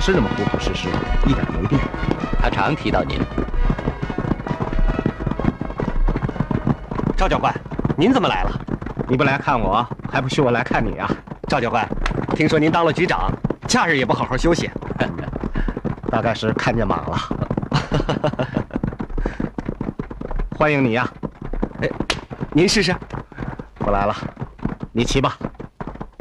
是那么朴朴实实，一点没变。 他常提到您。 赵教官，您怎么来了？ 你不来看我，还不许我来看你啊？ 赵教官，听说您当了局长，假日也不好好休息， 大概是看见马了。欢迎你呀！ 您试试。 不来了，你骑吧。